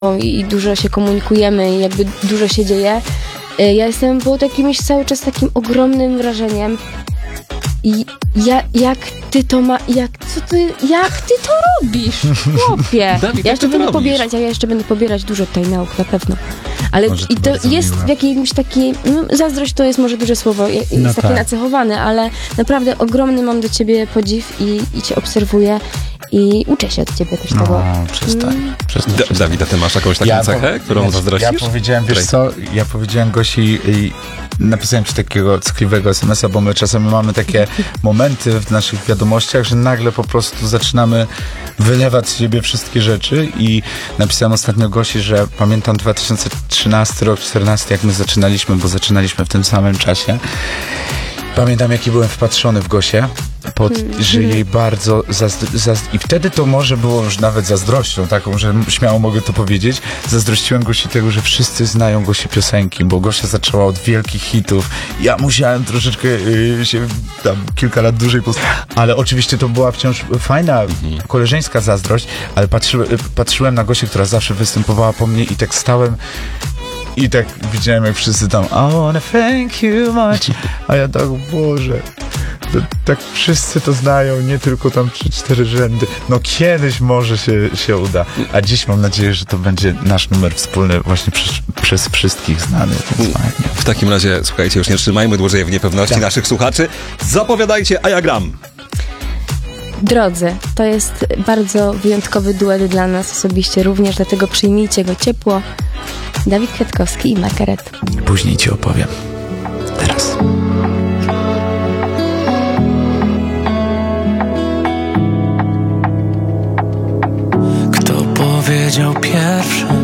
i dużo się komunikujemy i jakby dużo się dzieje. Ja jestem pod jakimś cały czas takim ogromnym wrażeniem i jak ty to robisz, chłopie? Dawid, Ja jeszcze będę pobierać dużo tutaj nauk, na pewno. Ale i to jest miłe. W jakimś takiej, zazdrość to jest może duże słowo, jest takie nacechowane, ale naprawdę ogromny mam do ciebie podziw i cię obserwuję i uczę się od ciebie też tego. Przestań. Dawid, a ty masz jakąś taką cechę, którą zazdrościsz? Ja powiedziałem Gosi i napisałem ci takiego ckliwego SMS-a, bo my czasami mamy takie momenty w naszych wiadomościach, że nagle po prostu zaczynamy wylewać z siebie wszystkie rzeczy i napisałem ostatnio Gosi, że pamiętam 2013 rok, 2014, jak my zaczynaliśmy, bo zaczynaliśmy w tym samym czasie. Pamiętam, jaki byłem wpatrzony w Gosię, że jej bardzo i wtedy to może było już nawet zazdrością taką, że śmiało mogę to powiedzieć. Zazdrościłem Gosi tego, że wszyscy znają Gosi piosenki, bo Gosia zaczęła od wielkich hitów. Ja musiałem troszeczkę się tam kilka lat dłużej ale oczywiście to była wciąż fajna, koleżeńska zazdrość, ale patrzyłem na Gosię, która zawsze występowała po mnie i tak stałem i tak widziałem, jak wszyscy tam I wanna thank you much. A ja tak, Boże, tak wszyscy to znają, nie tylko tam 3-4 rzędy. No kiedyś może się uda. A dziś mam nadzieję, że to będzie nasz numer wspólny właśnie przez wszystkich znany. W takim razie, słuchajcie, już nie trzymajmy dłużej w niepewności naszych słuchaczy. Zapowiadajcie, a ja gram. Drodzy, to jest bardzo wyjątkowy duet dla nas osobiście również, dlatego przyjmijcie go ciepło. Dawid Kwiatkowski i Margaret. Później ci opowiem. Teraz. Kto powiedział pierwszy,